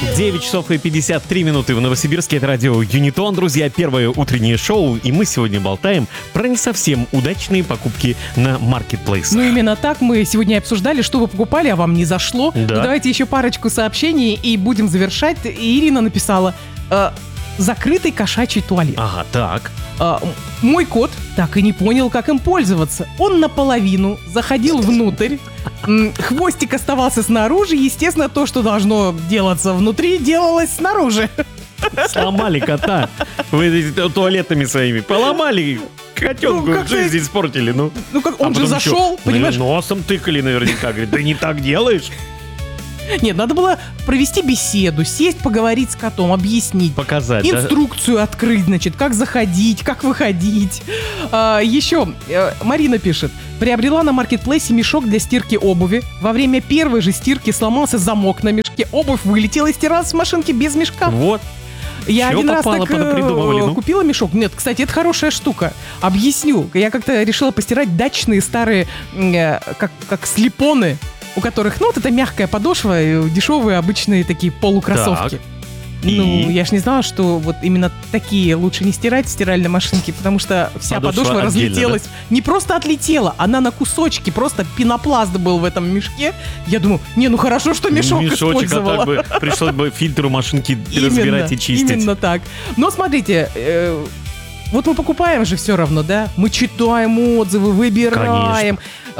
9 часов и 53 минуты в Новосибирске. Это радио Юнитон, друзья. Первое утреннее шоу. И мы сегодня болтаем про не совсем удачные покупки на маркетплейсах. Ну, именно так мы сегодня обсуждали, что вы покупали, а вам не зашло. Да. Ну, давайте еще парочку сообщений и будем завершать. И Ирина написала: закрытый кошачий туалет. Ага, так. Мой кот так и не понял, как им пользоваться. Он наполовину заходил внутрь, хвостик оставался снаружи. Естественно, то, что должно делаться внутри, делалось снаружи. Сломали кота. Вы туалетами своими поломали. Котенку жизнь испортили. Ну как он же потом зашел, еще, понимаешь? Носом тыкали наверняка. Говорит, да не так делаешь. Нет, надо было провести беседу, сесть, поговорить с котом, объяснить. Показать, инструкцию открыть, значит, как заходить, как выходить. Еще Марина пишет: приобрела на маркетплейсе мешок для стирки обуви. Во время первой же стирки сломался замок на мешке. Обувь вылетела и стиралась с машинки без мешка. Вот. Я Чего один раз попало, так купила мешок. Нет, кстати, это хорошая штука. Объясню. Я как-то решила постирать дачные старые, как слипоны, у которых, вот это мягкая подошва, дешевые обычные такие полукроссовки. Так. Я ж не знала, что вот именно такие лучше не стирать в стиральной машинке, потому что вся подошва разлетелась. Да? Не просто отлетела, она на кусочки, просто пенопласт был в этом мешке. Я думаю, хорошо, что мешок использовала. А так бы пришлось бы фильтр у машинки разбирать и чистить. Именно так. Но смотрите, вот мы покупаем же все равно, да? Мы читаем отзывы, выбираем.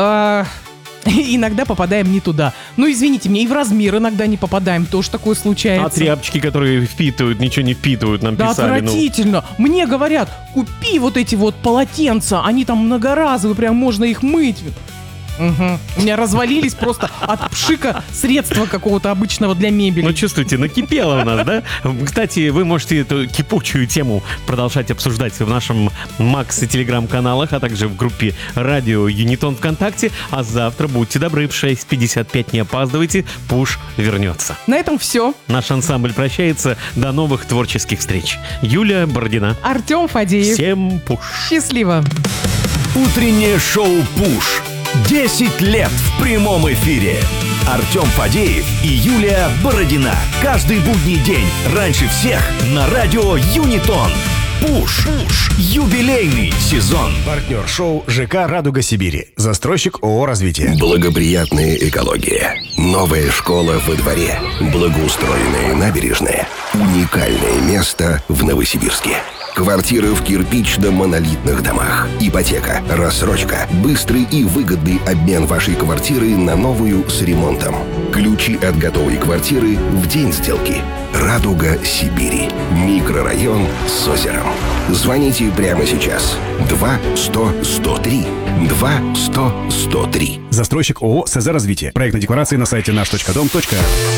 Иногда попадаем не туда. Ну, извините меня, и в размер иногда не попадаем. Тоже такое случается. А тряпочки, которые впитывают, ничего не впитывают, нам да, писали. отвратительно. Мне говорят, купи вот эти вот полотенца. Они там многоразовые, прям можно их мыть. Угу. У меня развалились просто от пшика средства какого-то обычного для мебели. Ну, чувствуете, накипело у нас, да? Кстати, вы можете эту кипучую тему продолжать обсуждать в нашем Макс и Телеграм-каналах, а также в группе Радио Юнитон ВКонтакте. А завтра, будьте добры, в 6:55 не опаздывайте, Пуш вернется. На этом все. Наш ансамбль прощается. До новых творческих встреч. Юлия Бородина. Артем Фадеев. Всем Пуш. Счастливо. Утреннее шоу «Пуш». 10 лет в прямом эфире. Артем Фадеев и Юлия Бородина. Каждый будний день раньше всех на радио Юнитон. Пуш. Юбилейный сезон. Партнер шоу ЖК «Радуга Сибири». Застройщик ООО «Развитие». Благоприятная экология. Новая школа во дворе. Благоустроенные набережные. Уникальное место в Новосибирске. Квартиры в кирпично-монолитных домах. Ипотека, рассрочка, быстрый и выгодный обмен вашей квартиры на новую с ремонтом. Ключи от готовой квартиры в день сделки. «Радуга Сибири». Микрорайон с озером. Звоните прямо сейчас. 2-100-103. 2-100-103. Застройщик ООО «СЗ Развитие». Проектная декларация на сайте наш.дом.ру.